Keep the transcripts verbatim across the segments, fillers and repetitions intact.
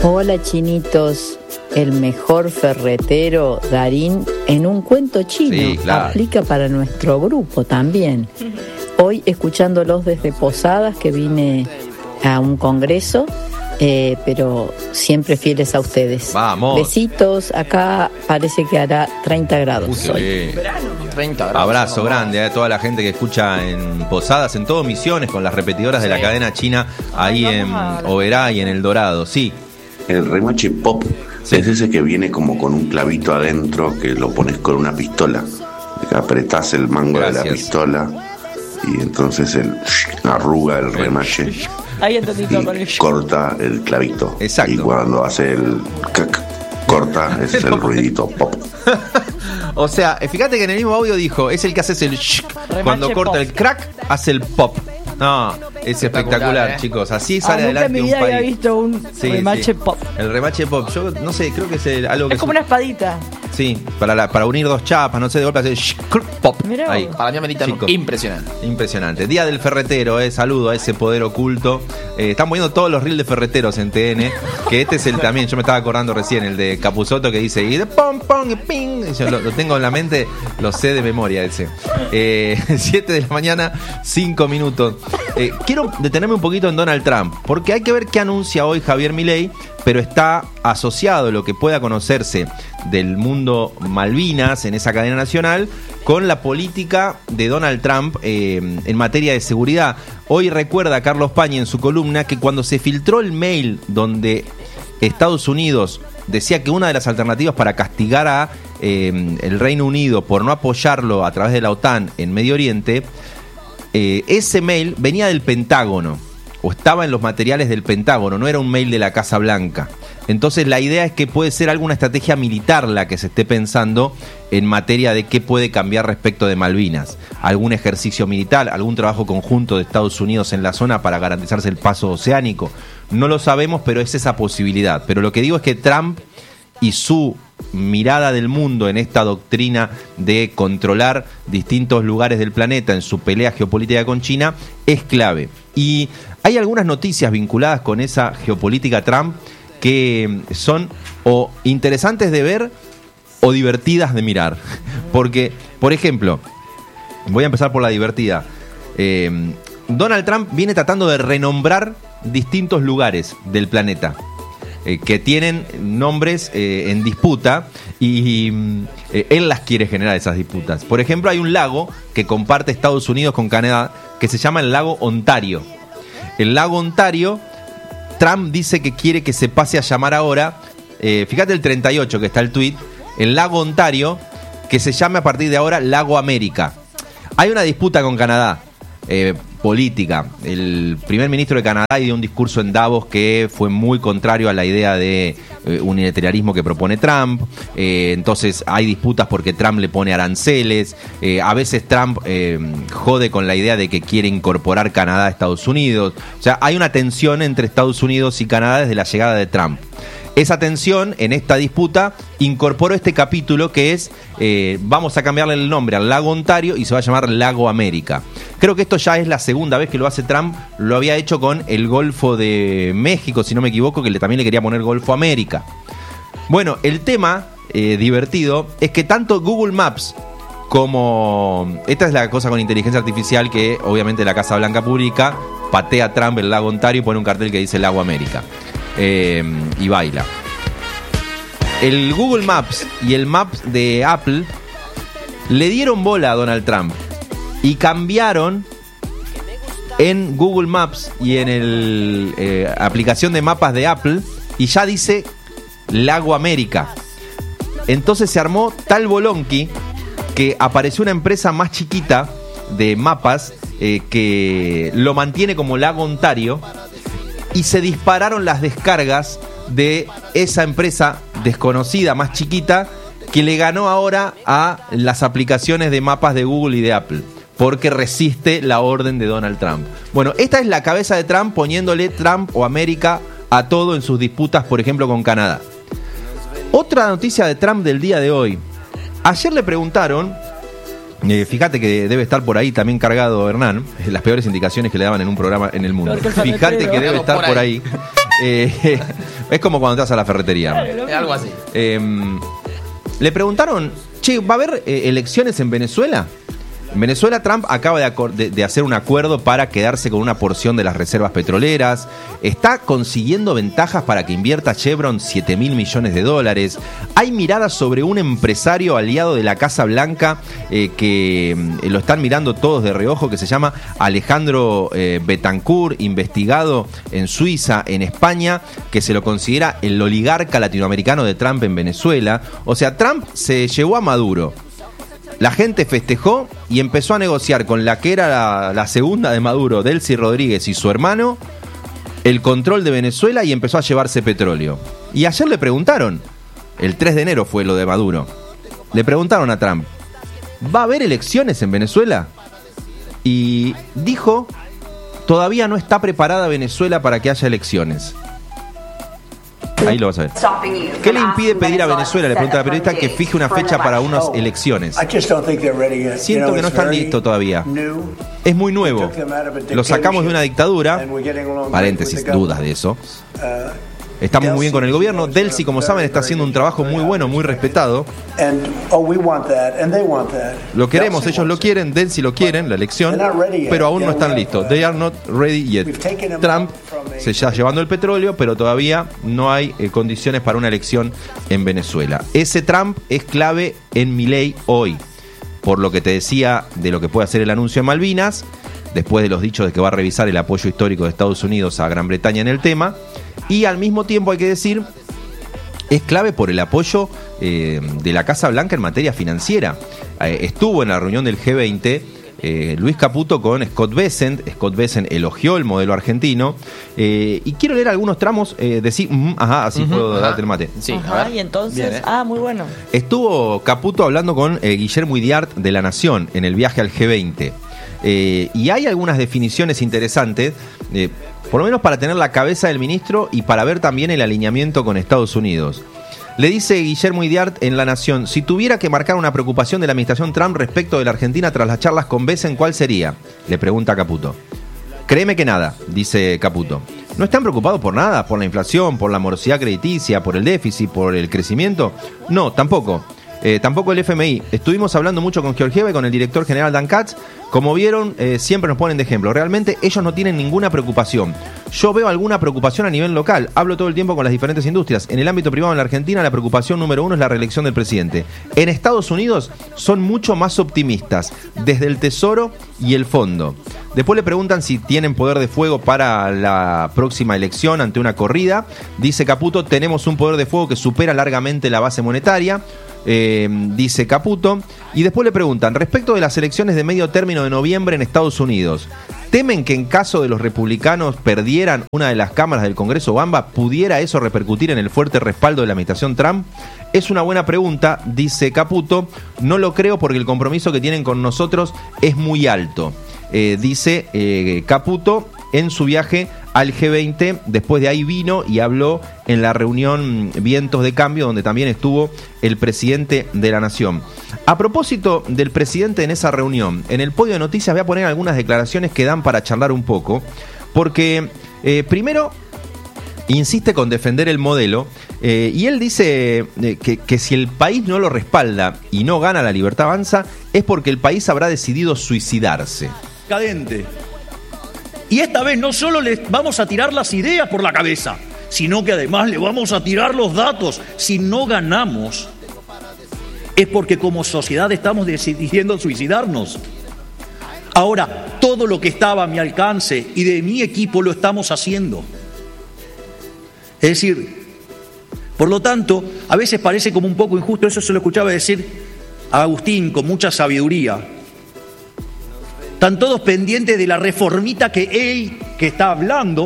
Hola chinitos, el mejor ferretero Darín en un cuento chino. Sí, claro. Aplica para nuestro grupo también. Hoy escuchándolos desde Posadas, que vine a un congreso, eh, pero siempre fieles a ustedes. Vamos. Besitos, acá parece que hará treinta grados. Uy, hoy. treinta grados. Abrazo grande a toda la gente que escucha en Posadas, en todo Misiones, con las repetidoras de la cadena china, ahí en Oberá y en El Dorado. Sí. El remache pop Sí. es ese que viene como con un clavito adentro que lo pones con una pistola, que apretás el mango Gracias. de la pistola y entonces el arruga el remache Ahí entendí todo con el y corta el clavito. Exacto. Y cuando hace el cac, corta, es el ruidito pop. O sea, fíjate que en el mismo audio dijo, es el que hace el shk, Remache cuando corta pop. el crack, hace el pop. No, es espectacular, ¿eh? chicos. Así Ah, sale nunca adelante en mi un vida país. había visto un Sí, remache sí. pop. El remache pop, yo no sé, creo que es el- algo que Es como una espadita. Sí, para, la, para unir dos chapas, no sé, de golpe hace shk, pop. Mirá Ahí. vos. Para mí amerita Chicos. impresionante. Impresionante. Día del ferretero, eh. Saludo a ese poder oculto. Eh, están poniendo todos los reels de ferreteros en T N. Que este es el también, yo me estaba acordando recién, el de Capusotto que dice, y de pom, pom, y ping. Y yo lo, lo tengo en la mente, lo sé de memoria ese. Eh, siete de la mañana, cinco minutos. Eh, quiero detenerme un poquito en Donald Trump, porque hay que ver qué anuncia hoy Javier Milei, pero está asociado lo que pueda conocerse del mundo Malvinas en esa cadena nacional con la política de Donald Trump eh, en materia de seguridad. Hoy recuerda Carlos Pañi en su columna que cuando se filtró el mail donde Estados Unidos decía que una de las alternativas para castigar a eh, el Reino Unido por no apoyarlo a través de la OTAN en Medio Oriente, eh, ese mail venía del Pentágono, o estaba en los materiales del Pentágono, no era un mail de la Casa Blanca. Entonces la idea es que puede ser alguna estrategia militar la que se esté pensando en materia de qué puede cambiar respecto de Malvinas. Algún ejercicio militar, algún trabajo conjunto de Estados Unidos en la zona para garantizarse el paso oceánico. No lo sabemos, pero es esa posibilidad. Pero lo que digo es que Trump y su mirada del mundo en esta doctrina de controlar distintos lugares del planeta en su pelea geopolítica con China es clave. Y hay algunas noticias vinculadas con esa geopolítica Trump que son o interesantes de ver o divertidas de mirar. Porque, por ejemplo, voy a empezar por la divertida. Eh, Donald Trump viene tratando de renombrar distintos lugares del planeta eh, que tienen nombres eh, en disputa y eh, él las quiere generar, esas disputas. Por ejemplo, hay un lago que comparte Estados Unidos con Canadá que se llama el lago Ontario. El lago Ontario, Trump dice que quiere que se pase a llamar ahora, eh, fíjate el treinta y ocho que está el tuit, el lago Ontario, que se llame a partir de ahora Lago América. Hay una disputa con Canadá, eh, política. El primer ministro de Canadá dio un discurso en Davos que fue muy contrario a la idea de eh, unilateralismo que propone Trump. Eh, entonces hay disputas porque Trump le pone aranceles. Eh, a veces Trump eh, jode con la idea de que quiere incorporar Canadá a Estados Unidos. O sea, hay una tensión entre Estados Unidos y Canadá desde la llegada de Trump. Esa tensión en esta disputa incorporó este capítulo que es, eh, vamos a cambiarle el nombre al lago Ontario y se va a llamar Lago América. Creo que esto ya es la segunda vez que lo hace Trump, lo había hecho con el Golfo de México, si no me equivoco, que le, también le quería poner Golfo América. Bueno, el tema eh, divertido es que tanto Google Maps como... Esta es la cosa con inteligencia artificial que obviamente la Casa Blanca publica, patea Trump el lago Ontario y pone un cartel que dice Lago América. Eh, y baila. El Google Maps y el Maps de Apple le dieron bola a Donald Trump y cambiaron en Google Maps y en el eh, aplicación de mapas de Apple y ya dice Lago América. Entonces se armó tal bolonqui que apareció una empresa más chiquita de mapas eh, que lo mantiene como Lago Ontario. Y se dispararon las descargas de esa empresa desconocida, más chiquita, que le ganó ahora a las aplicaciones de mapas de Google y de Apple, porque resiste la orden de Donald Trump. Bueno, esta es la cabeza de Trump poniéndole Trump o América a todo en sus disputas, por ejemplo, con Canadá. Otra noticia de Trump del día de hoy. Ayer le preguntaron... Eh, fíjate que debe estar por ahí también cargado Hernán, las peores indicaciones que le daban en un programa en el mundo. Fíjate que debe estar por ahí. Eh, es como cuando te vas a la ferretería. Es algo así. Eh, le preguntaron, che, ¿va a haber eh, elecciones en Venezuela? En Venezuela, Trump acaba de, acor- de, de hacer un acuerdo para quedarse con una porción de las reservas petroleras. Está consiguiendo ventajas para que invierta Chevron siete mil millones de dólares. Hay miradas sobre un empresario aliado de la Casa Blanca eh, que eh, lo están mirando todos de reojo, que se llama Alejandro eh, Betancourt, investigado en Suiza, en España, que se lo considera el oligarca latinoamericano de Trump en Venezuela. O sea, Trump se llevó a Maduro. La gente festejó y empezó a negociar con la que era la, la segunda de Maduro, Delcy Rodríguez, y su hermano, el control de Venezuela, y empezó a llevarse petróleo. Y ayer le preguntaron, el tres de enero fue lo de Maduro, le preguntaron a Trump, ¿va a haber elecciones en Venezuela? Y dijo, todavía no está preparada Venezuela para que haya elecciones. Ahí lo vas a ver. ¿Qué le impide pedir a Venezuela, le pregunta la periodista, que fije una fecha para unas elecciones? Siento que no están listos todavía. Es muy nuevo. Lo sacamos de una dictadura. Paréntesis, dudas de eso. Estamos muy bien con el gobierno. Delcy, como saben, está haciendo un trabajo muy bueno, muy respetado. Lo queremos, ellos lo quieren, Delcy lo quieren, la elección, pero aún no están listos. They are not ready yet. Trump se está llevando el petróleo, pero todavía no hay eh, condiciones para una elección en Venezuela. Ese Trump es clave en Milei hoy, por lo que te decía de lo que puede hacer el anuncio en Malvinas, después de los dichos de que va a revisar el apoyo histórico de Estados Unidos a Gran Bretaña en el tema. Y al mismo tiempo hay que decir, es clave por el apoyo eh, de la Casa Blanca en materia financiera. Eh, estuvo en la reunión del G veinte eh, Luis Caputo con Scott Bessent. Scott Bessent elogió el modelo argentino. Eh, y quiero leer algunos tramos, eh, decir, mm, ajá, así uh-huh, puedo ajá. darte el mate. Sí, ajá, y entonces, bien, ¿eh? ah, muy bueno. Estuvo Caputo hablando con eh, Guillermo Idiart de La Nación en el viaje al G veinte. Eh, y hay algunas definiciones interesantes, eh, por lo menos para tener la cabeza del ministro y para ver también el alineamiento con Estados Unidos. Le dice Guillermo Idiart en La Nación, si tuviera que marcar una preocupación de la administración Trump respecto de la Argentina tras las charlas con Bessent, ¿cuál sería? Le pregunta Caputo. Créeme que nada, dice Caputo. ¿No están preocupados por nada? ¿Por la inflación, por la morosidad crediticia, por el déficit, por el crecimiento? No, tampoco. Eh, tampoco el F M I. Estuvimos hablando mucho con Georgieva y con el director general Dan Katz. Como vieron, eh, siempre nos ponen de ejemplo. Realmente ellos no tienen ninguna preocupación. Yo veo alguna preocupación a nivel local. Hablo todo el tiempo con las diferentes industrias. En el ámbito privado en la Argentina, la preocupación número uno es la reelección del presidente. En Estados Unidos son mucho más optimistas, desde el Tesoro y el Fondo. Después le preguntan si tienen poder de fuego para la próxima elección ante una corrida. Dice Caputo, tenemos un poder de fuego que supera largamente la base monetaria. Eh, dice Caputo. Y después le preguntan, respecto de las elecciones de medio término de noviembre en Estados Unidos, ¿temen que en caso de los republicanos perdieran una de las cámaras del Congreso Bamba, pudiera eso repercutir en el fuerte respaldo de la administración Trump? Es una buena pregunta, dice Caputo. No lo creo porque el compromiso que tienen con nosotros es muy alto, eh, dice eh, Caputo en su viaje al G veinte. Después de ahí vino y habló en la reunión Vientos de Cambio, donde también estuvo el presidente de la Nación. A propósito del presidente en esa reunión, en el podio de noticias voy a poner algunas declaraciones que dan para charlar un poco, porque eh, primero insiste con defender el modelo, eh, y él dice eh, que, que si el país no lo respalda y no gana la Libertad Avanza, es porque el país habrá decidido suicidarse. Cadente. Y esta vez no solo les vamos a tirar las ideas por la cabeza, sino que además le vamos a tirar los datos. Si no ganamos, es porque como sociedad estamos decidiendo suicidarnos. Ahora, todo lo que estaba a mi alcance y de mi equipo lo estamos haciendo. Es decir, por lo tanto, a veces parece como un poco injusto, eso se lo escuchaba decir a Agustín con mucha sabiduría. Están todos pendientes de la reformita que él, que está hablando.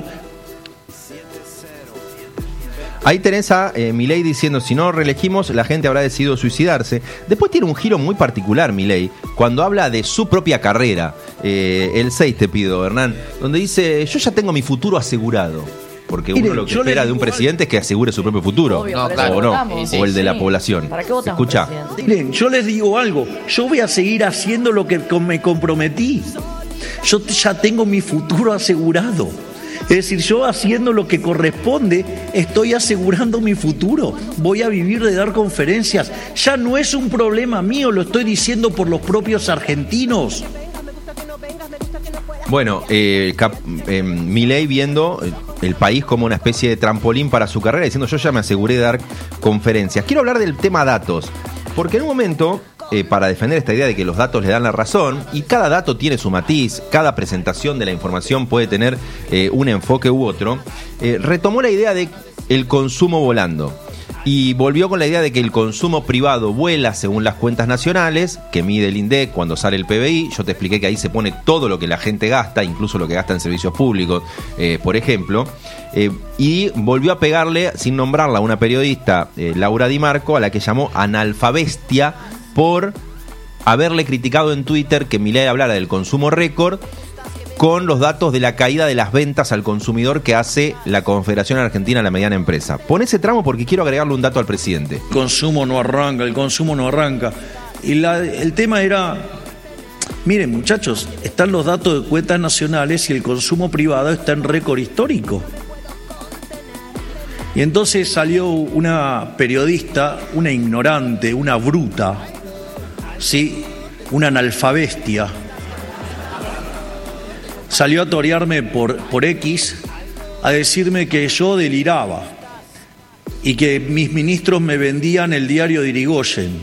Ahí tenés a eh, Milei diciendo, si no reelegimos, la gente habrá decidido suicidarse. Después tiene un giro muy particular Milei, cuando habla de su propia carrera. Eh, el seis te pido, Hernán, donde dice, yo ya tengo mi futuro asegurado. Porque uno Miren, lo que espera de un presidente es que asegure su propio futuro. Obvio, no, claro. O no, sí, o el de sí. la población. ¿Para qué votamos, escucha? Miren, yo les digo algo. Yo voy a seguir haciendo lo que me comprometí. Yo ya tengo mi futuro asegurado. Es decir, yo haciendo lo que corresponde, estoy asegurando mi futuro. Voy a vivir de dar conferencias. Ya no es un problema mío, lo estoy diciendo por los propios argentinos. Bueno, eh, Cap, eh, Milei viendo el país como una especie de trampolín para su carrera, diciendo yo ya me aseguré de dar conferencias. Quiero hablar del tema datos, porque en un momento, eh, para defender esta idea de que los datos le dan la razón, y cada dato tiene su matiz, cada presentación de la información puede tener eh, un enfoque u otro, eh, retomó la idea de el consumo volando. Y volvió con la idea de que el consumo privado vuela según las cuentas nacionales, que mide el INDEC cuando sale el P B I. Yo te expliqué que ahí se pone todo lo que la gente gasta, incluso lo que gasta en servicios públicos, eh, por ejemplo. Eh, y volvió a pegarle, sin nombrarla, a una periodista, eh, Laura Di Marco, a la que llamó analfabestia por haberle criticado en Twitter que Milei hablara del consumo récord con los datos de la caída de las ventas al consumidor que hace la Confederación Argentina de la Mediana Empresa. Pon ese tramo porque quiero agregarle un dato al presidente. El consumo no arranca, el consumo no arranca. Y la, el tema era, miren muchachos, están los datos de cuentas nacionales y el consumo privado está en récord histórico. Y entonces salió una periodista, una ignorante, una bruta, ¿sí? Una analfabestia. Salió a torearme por, por X a decirme que yo deliraba y que mis ministros me vendían el diario de Irigoyen.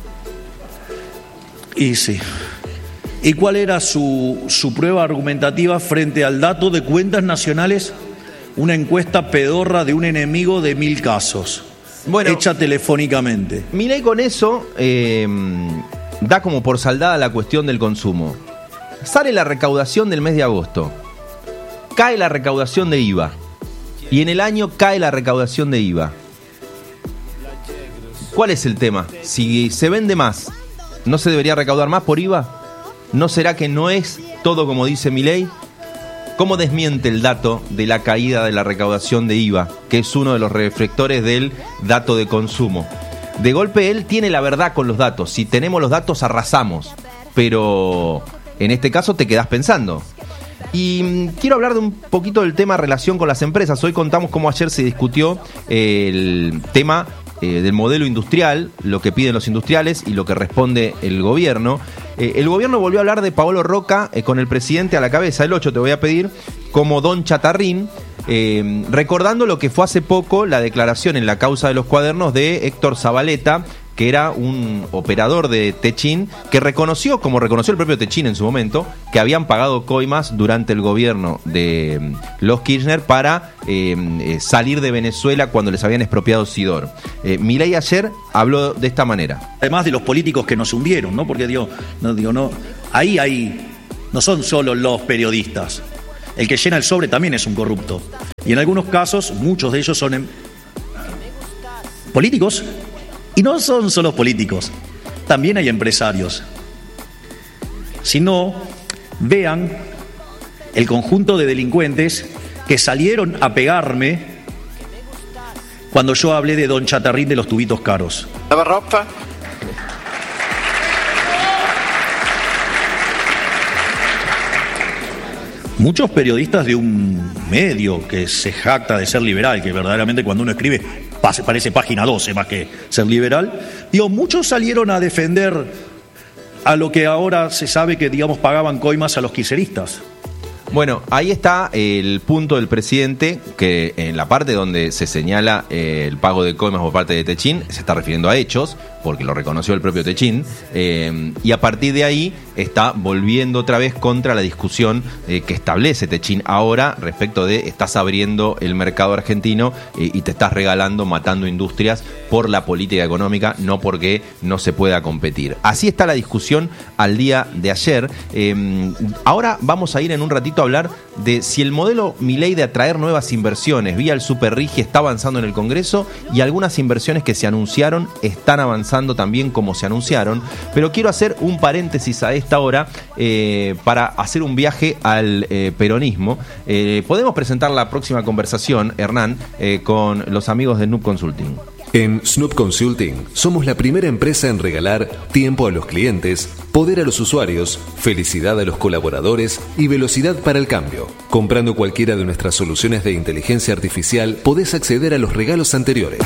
Y sí. ¿Y cuál era su, su prueba argumentativa frente al dato de cuentas nacionales? Una encuesta pedorra de un enemigo de mil casos, bueno, hecha telefónicamente. Milei con eso eh, da como por saldada la cuestión del consumo. Sale la recaudación del mes de agosto, cae la recaudación de I V A y en el año cae la recaudación de I V A. ¿Cuál es el tema? Si se vende más, ¿no se debería recaudar más por I V A? ¿No será que no es todo como dice Milei? ¿Cómo desmiente el dato de la caída de la recaudación de I V A, que es uno de los reflectores del dato de consumo? De golpe él tiene la verdad con los datos. Si tenemos los datos arrasamos, pero en este caso te quedás pensando. Y mmm, quiero hablar de un poquito del tema relación con las empresas. Hoy contamos cómo ayer se discutió eh, el tema eh, del modelo industrial, lo que piden los industriales y lo que responde el gobierno. Eh, el gobierno volvió a hablar de Paolo Roca eh, con el presidente a la cabeza. El ocho te voy a pedir como Don Chatarrín, eh, recordando lo que fue hace poco la declaración en la causa de los cuadernos de Héctor Zabaleta, que era un operador de Techin, que reconoció, como reconoció el propio Techin en su momento, que habían pagado coimas durante el gobierno de los Kirchner para eh, salir de Venezuela cuando les habían expropiado Sidor. Eh, Milei ayer habló de esta manera. Además de los políticos que nos hundieron, ¿no? Porque digo, no, digo, no, ahí hay, no son solo los periodistas. El que llena el sobre también es un corrupto. Y en algunos casos, muchos de ellos son em- políticos. Y no son solo políticos, también hay empresarios. Si no, vean el conjunto de delincuentes que salieron a pegarme cuando yo hablé de Don Chatarrín de los tubitos caros. ¿Lavarropa? Muchos periodistas de un medio que se jacta de ser liberal, que verdaderamente cuando uno escribe parece página doce más que ser liberal, digo, muchos salieron a defender a lo que ahora se sabe que, digamos, pagaban coimas a los kirchneristas. Bueno, ahí está el punto del presidente, que en la parte donde se señala eh, el pago de coimas por parte de Techin, se está refiriendo a hechos, porque lo reconoció el propio Techin, eh, y a partir de ahí está volviendo otra vez contra la discusión eh, que establece Techin ahora respecto de estás abriendo el mercado argentino eh, y te estás regalando, matando industrias por la política económica, no porque no se pueda competir. Así está la discusión al día de ayer. Eh, ahora vamos a ir en un ratito a hablar de si el modelo Milei de atraer nuevas inversiones vía el Superrigi está avanzando en el Congreso, y algunas inversiones que se anunciaron están avanzando también como se anunciaron, pero quiero hacer un paréntesis a esta hora eh, para hacer un viaje al eh, peronismo. Eh, podemos presentar la próxima conversación, Hernán, eh, con los amigos de Noob Consulting. En Snoop Consulting somos la primera empresa en regalar tiempo a los clientes, poder a los usuarios, felicidad a los colaboradores y velocidad para el cambio. Comprando cualquiera de nuestras soluciones de inteligencia artificial, podés acceder a los regalos anteriores.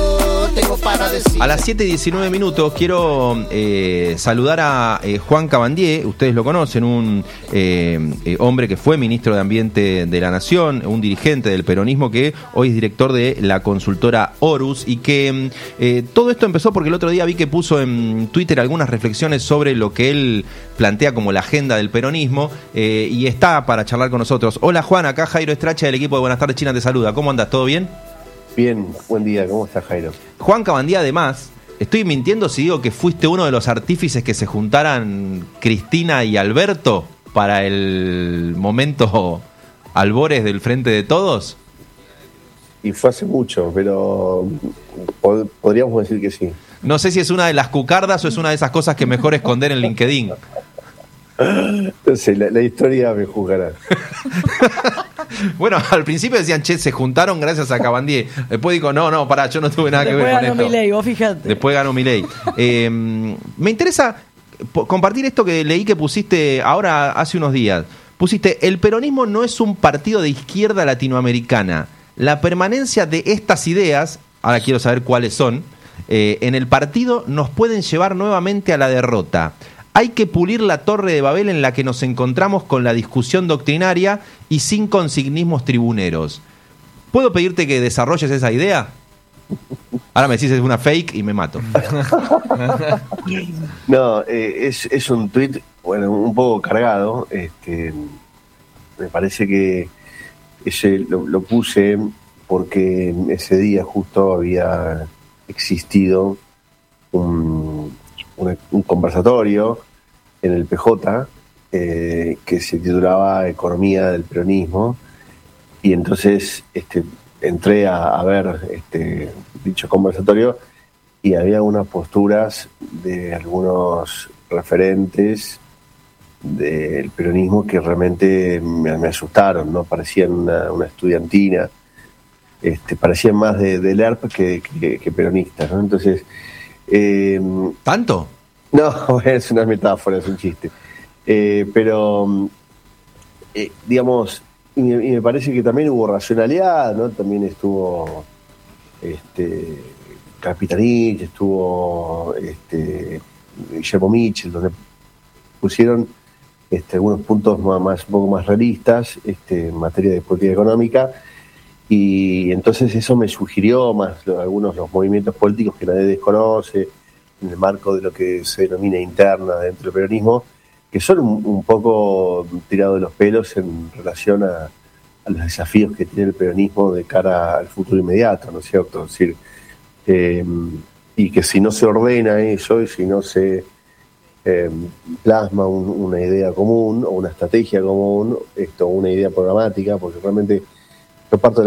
A las siete y diecinueve minutos quiero eh, saludar a eh, Juan Cabandier. Ustedes lo conocen, un eh, eh, hombre que fue ministro de Ambiente de la Nación, un dirigente del peronismo que hoy es director de la consultora Horus, y que eh, todo esto empezó porque el otro día vi que puso en Twitter algunas reflexiones sobre lo que él plantea como la agenda del peronismo, eh, y está para charlar con nosotros. Hola Juan, acá Jairo Estracha del equipo de Buenas Tardes China te saluda. ¿Cómo andas? ¿Todo bien? Bien, buen día, ¿cómo estás, Jairo? Juan Cabandier, además, estoy mintiendo si digo que fuiste uno de los artífices que se juntaran Cristina y Alberto para el momento albores del Frente de Todos. Y fue hace mucho, pero pod- podríamos decir que sí. No sé si es una de las cucardas o es una de esas cosas que mejor esconder en LinkedIn. Entonces, la, la historia me juzgará. Bueno, al principio decían, che, se juntaron gracias a Cabandier. Después dijo, no, no, pará, yo no tuve nada Después que ver con ganó esto. Milei, vos fijate. Después ganó Milei. Eh, me interesa po- compartir esto que leí que pusiste ahora hace unos días. Pusiste, el peronismo no es un partido de izquierda latinoamericana. La permanencia de estas ideas, ahora quiero saber cuáles son, eh, en el partido nos pueden llevar nuevamente a la derrota. Hay que pulir la torre de Babel en la que nos encontramos con la discusión doctrinaria y sin consignismos tribuneros. ¿Puedo pedirte que desarrolles esa idea? Ahora me decís es una fake y me mato. No, eh, es, es un tuit, bueno, un poco cargado. Este, me parece que ese lo, lo puse porque ese día justo había existido un... Un, un conversatorio en el P J eh, que se titulaba Economía del Peronismo, y entonces este, entré a, a ver este, dicho conversatorio y había unas posturas de algunos referentes del peronismo que realmente me, me asustaron, ¿no? Parecían una, una estudiantina, este, parecían más de, del E R P que, que, que peronistas, ¿no? Entonces... Eh, ¿Tanto? No, es una metáfora, es un chiste. Eh, pero, eh, digamos, y me, y me parece que también hubo racionalidad, ¿no? También estuvo este, Capitanich, estuvo este, Guillermo Michel, donde pusieron este, algunos puntos más, más, un poco más realistas este, en materia de política económica. Y entonces eso me sugirió más lo, algunos los movimientos políticos que nadie desconoce en el marco de lo que se denomina interna dentro del peronismo, que son un, un poco tirados de los pelos en relación a, a los desafíos que tiene el peronismo de cara al futuro inmediato, ¿no es cierto? Es decir, eh, y que si no se ordena eso y si no se eh, plasma un, una idea común o una estrategia común, esto, una idea programática, porque realmente yo parto de la